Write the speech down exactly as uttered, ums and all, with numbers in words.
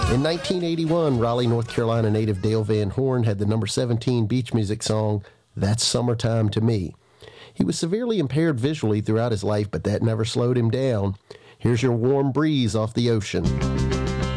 In nineteen eighty-one, Raleigh, North Carolina native Dale Van Horn had the number seventeen beach music song, That's Summertime to Me. He was severely impaired visually throughout his life, but that never slowed him down. Here's your warm breeze off the ocean.